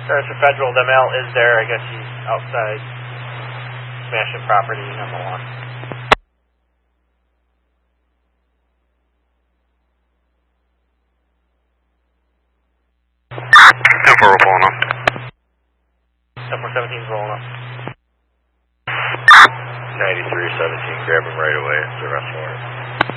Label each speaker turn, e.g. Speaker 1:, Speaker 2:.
Speaker 1: Mr. Federal, the male is there. I guess he's outside smashing property on the lawn.
Speaker 2: 10-4, we're pulling up.
Speaker 1: 10-4-17 is rolling up.
Speaker 3: 93-17, grab him right away. It's the arrest warrant.